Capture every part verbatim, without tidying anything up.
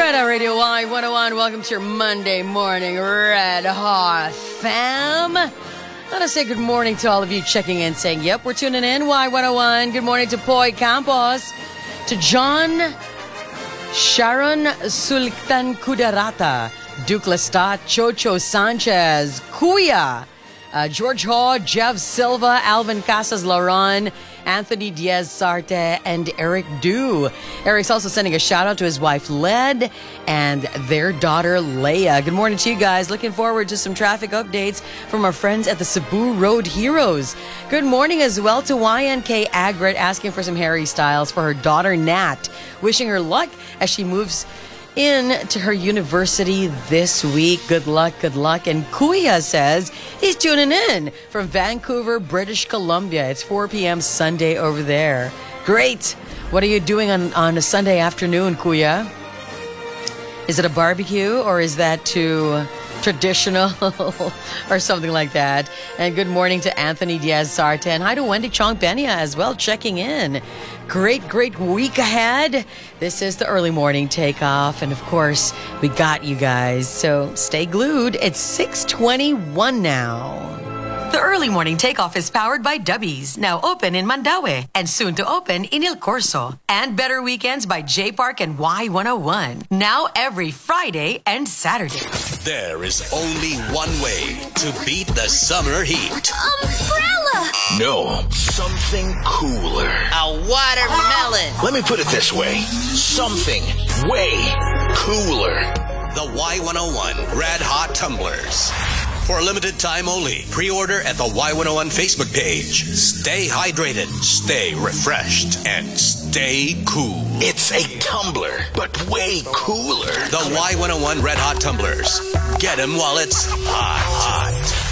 Red Hot Radio Y one oh one. Welcome to your Monday morning Red Hot fam. Let us say good morning to all of you checking in, saying, yep, we're tuning in, Y one oh one. Good morning to Poy Campos, to John, Sharon Sultan Kudarata, Duke Lestat, Chocho Sanchez, Kuya, uh, George Ho, Jeff Silva, Alvin Casas Lauron, Anthony Diaz Sarte, and Eric Du. Eric's also sending a shout out to his wife Led and their daughter Leia. Good morning to you guys. Looking forward to some traffic updates from our friends at the Cebu Road Heroes. Good morning as well to Y N K Agret, asking for some Harry Styles for her daughter Nat. Wishing her luck as she moves in to her university this week. Good luck, good luck. And Kuya says he's tuning in from Vancouver, British Columbia. It's four p.m. Sunday over there. Great. What are you doing on, on a Sunday afternoon, Kuya? Is it a barbecue or is that too traditional or something like that? And good morning to Anthony Diaz Sarte. And hi to Wendy Chong Benya as well, checking in. Great, great week ahead. This is the early morning takeoff. And of course, we got you guys. So stay glued. It's six twenty-one now. The early morning takeoff is powered by Dubbies, now open in Mandaue and soon to open in Il Corso. And Better Weekends by J Park and Y one oh one, now every Friday and Saturday. There is only one way to beat the summer heat. Umbrella! No, something cooler. A watermelon! Let me put it this way. Something way cooler. The Y one oh one Red Hot Tumblers. For a limited time only, pre-order at the Y one oh one Facebook page. Stay hydrated, stay refreshed, and stay cool. It's a tumbler, but way cooler. The Y one oh one Red Hot Tumblers. Get them while it's hot, hot.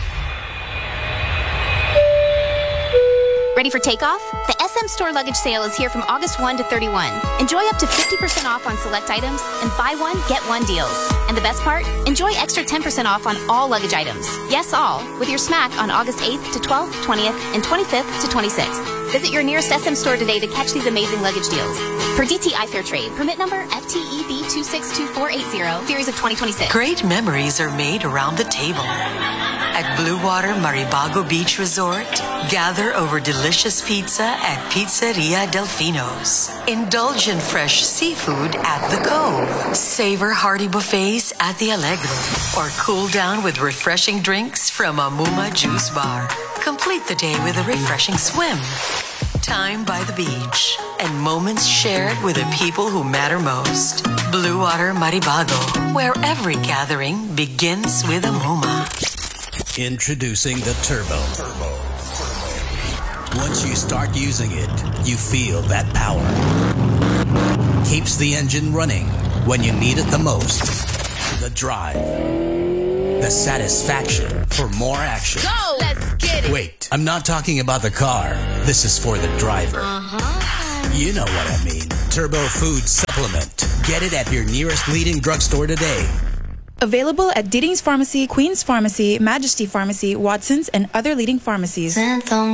Ready for takeoff? The S M Store Luggage Sale is here from August first to thirty-first. Enjoy up to fifty percent off on select items and buy one, get one deals. And the best part? Enjoy extra ten percent off on all luggage items. Yes, all, with your smack on August eighth to twelfth, twentieth, and twenty-fifth to twenty-sixth. Visit your nearest S M store today to catch these amazing luggage deals. Per D T I Fair Trade, permit number F T E B two six two four eight zero, series of twenty twenty-six. Great memories are made around the table. At Blue Water Maribago Beach Resort, gather over delicious pizza at Pizzeria Delfino's. Indulge in fresh seafood at the Cove. Savor hearty buffets at the Allegro. Or cool down with refreshing drinks from Amuma Juice Bar. Complete the day with a refreshing swim. Time by the beach. And moments shared with the people who matter most. Blue Water Maribago, where every gathering begins with Amuma. Introducing the Turbo. Turbo. Once you start using it, you feel that power. Keeps the engine running when you need it the most. The drive. The satisfaction for more action. Go! Let's get it! Wait, I'm not talking about the car. This is for the driver. Uh-huh. You know what I mean. Turbo Food Supplement. Get it at your nearest leading drugstore today. Available at Diddings Pharmacy, Queen's Pharmacy, Majesty Pharmacy, Watson's, and other leading pharmacies.